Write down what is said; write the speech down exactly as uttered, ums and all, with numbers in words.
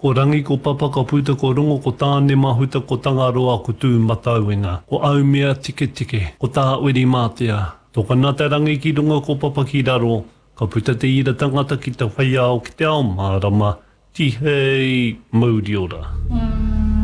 Ko rangi ko papa ka puta ko rongo ko tāne mahuta ko tangaroa ko tū matauenga. Ko au mea tike tike, ko tā uri mātea. Tō kanata rangi ki runga ko papa ki raro, ka puta te ira tangata ki te whaiao ki te ao mārama, ti hei mauri ora. Mm.